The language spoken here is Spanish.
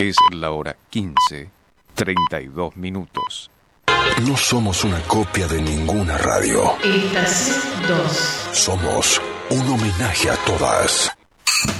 Es la hora 15:32. No somos una copia de ninguna radio. Estación 2. Somos un homenaje a todas.